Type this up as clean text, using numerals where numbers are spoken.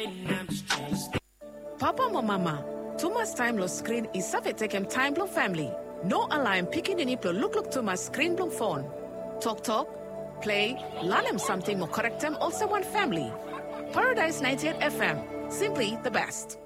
Papa or mama, too much time lo screen is takem time blow family. No alarm picking any plo look too much screen blow phone. Talk, play, learn them something more correct them also one family. Paradise 98 FM, simply the best.